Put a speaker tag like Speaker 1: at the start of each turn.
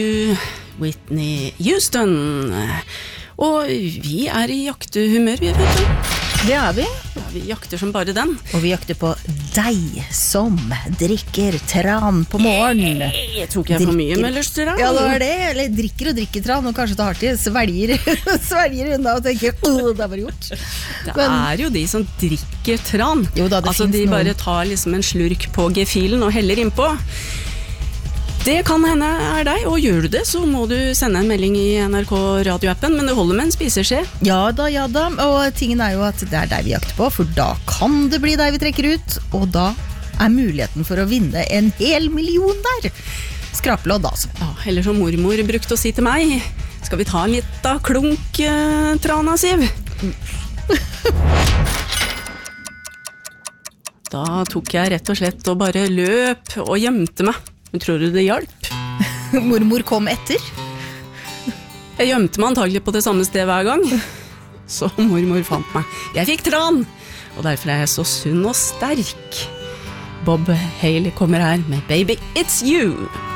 Speaker 1: Whitney Houston. Og vi I jaktehumør, vi vet du.
Speaker 2: Det vi.
Speaker 1: Ja, vi jakter som bare den.
Speaker 2: Og vi jakter på deg som drikker tran på morgen.
Speaker 1: Jeg tror ikke jeg får mye Møllers tran.
Speaker 2: Ja, det var det. Eller drikker og drikker tran, og kanskje tar til, svelger unna og tenker, det bare gjort.
Speaker 1: Det jo de som drikker tran.
Speaker 2: Jo da, det
Speaker 1: altså, de
Speaker 2: noen.
Speaker 1: bare tar liksom en slurk på gefilen og heller innpå. Det kan hende deg, og gjør du det, så må du sende en melding I NRK radioappen, men det holder med en spiseskje.
Speaker 2: Ja da, og tingen jo at det deg vi jakter på, for da kan det bli deg vi trekker ut, og da muligheten for å vinne en hel million der. Skraplodd, altså. Ja,
Speaker 1: eller som mormor brukte å si til meg, skal vi ta en liten klunk trana, Siv? Da tok jeg rett og slett og bare løp og gjemte meg. Men tror du det hjalp?
Speaker 2: Mormor kom etter?
Speaker 1: Jeg gjemte meg antagelig på det samme sted hver gang. Så mormor fant meg. Jeg fikk tran, og derfor jeg så sunn og sterk. Bob Haley kommer her med Baby It's You.